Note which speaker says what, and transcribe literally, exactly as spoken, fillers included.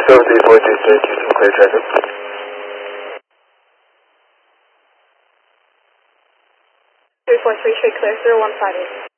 Speaker 1: seven three four two three two, clear traffic.
Speaker 2: three four three, straight clear, zero one five eight.